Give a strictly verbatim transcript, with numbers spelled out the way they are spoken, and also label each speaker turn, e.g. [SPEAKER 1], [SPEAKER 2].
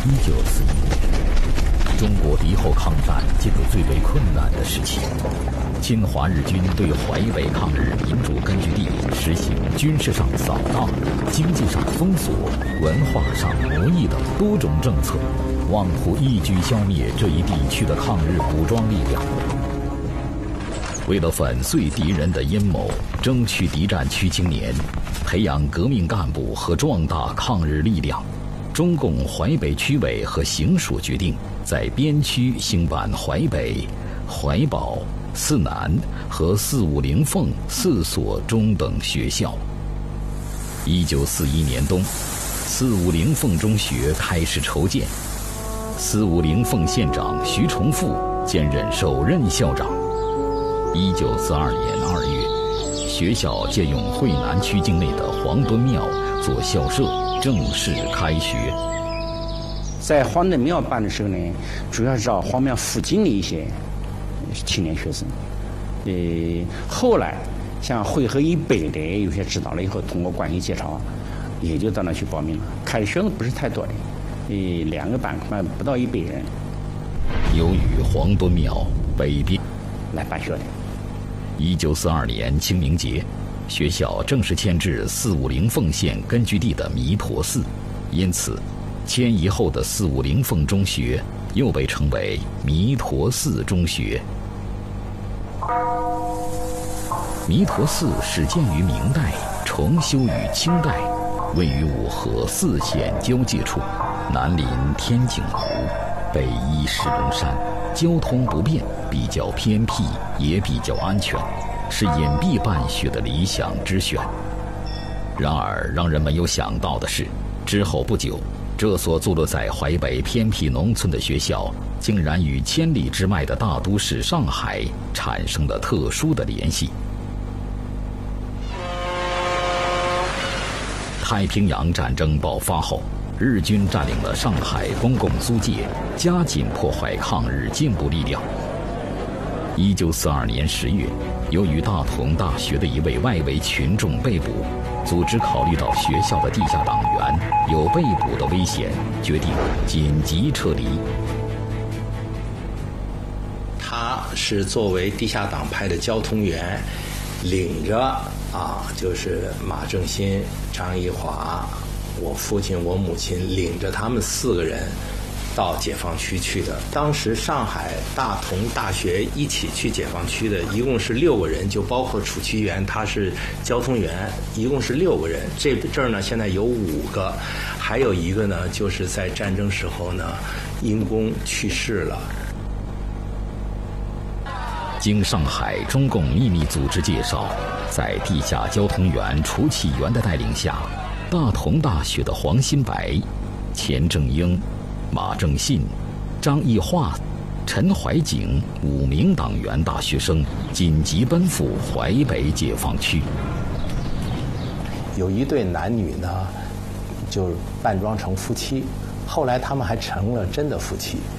[SPEAKER 1] 一九四一年，中国敌后抗战进入最为困难的时期。侵华日军对淮北抗日民主根据地实行军事上扫荡、经济上封锁、文化上奴役等多种政策，妄图一举消灭这一地区的抗日武装力量。为了粉碎敌人的阴谋，争取敌占区青年，培养革命干部和壮大抗日力量，中共淮北区委和行署决定在边区兴办淮北、淮保、四南和四五零凤四所中等学校。一九四一年冬，四五零凤中学开始筹建，四五零凤县长徐崇富兼任首任校长。一九四二年二月，学校借用惠南区境内的黄墩庙做校舍，正式开学。
[SPEAKER 2] 在黄墩庙办的时候呢，主要是找黄庙附近的一些青年学生。呃，后来像惠河以北的有些知道了以后，通过关系介绍，也就到那去报名了。开的学生不是太多的，呃，两个班班不到一百人。
[SPEAKER 1] 由于黄墩庙北边
[SPEAKER 2] 来办学的。
[SPEAKER 1] 一九四二年清明节，学校正式迁至四五零凤县根据地的弥陀寺，因此迁移后的四五零凤中学又被称为弥陀寺中学。弥陀寺始建于明代，重修于清代，位于五河四县交界处，南临天井湖，北依石龙山，交通不便，比较偏僻，也比较安全，是隐蔽办学的理想之选。然而让人没有想到的是，之后不久，这所坐落在淮北偏僻农村的学校竟然与千里之外的大都市上海产生了特殊的联系。太平洋战争爆发后，日军占领了上海公共租界，加紧破坏抗日进步力量。一九四二年十月，由于大同大学的一位外围群众被捕，组织考虑到学校的地下党员有被捕的危险，决定紧急撤离。
[SPEAKER 3] 他是作为地下党派的交通员，领着啊，就是马正新、张一华、我父亲、我母亲，领着他们四个人到解放区去的。当时上海大同大学一起去解放区的一共是六个人，就包括楚其元，他是交通员，一共是六个人。这这儿呢现在有五个，还有一个呢就是在战争时候呢因公去世了。
[SPEAKER 1] 经上海中共秘密组织介绍，在地下交通员楚启元的带领下，大同大学的黄新白、钱正英、马正信、张义化、陈怀景五名党员大学生紧急奔赴淮北解放区。
[SPEAKER 3] 有一对男女呢，就扮装成夫妻，后来他们还成了真的夫妻。